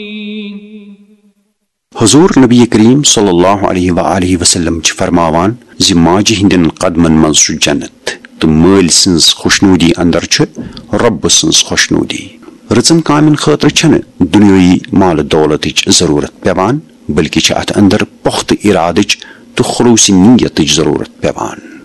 हुजूर नबी करीम सल्लल्लाहु अलैहि वसल्लम फरमावान जि माजि हिंदन कदमन मज जन्नत तो माल सन्स खुशनूदी अंदर रब सन्स खुशनूदी। रचन कामन खतर छन दुनियाई माल दौलतच जरूरत पेवान बल्कि अत अंदर पुख्त इरादच तो खलूस नीयतच जरूरत पेवान।